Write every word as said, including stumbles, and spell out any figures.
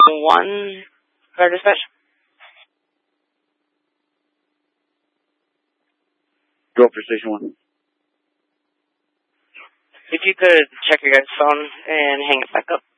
one, car dispatch. Go up for station one. If you could check your guys' phone and hang it back up.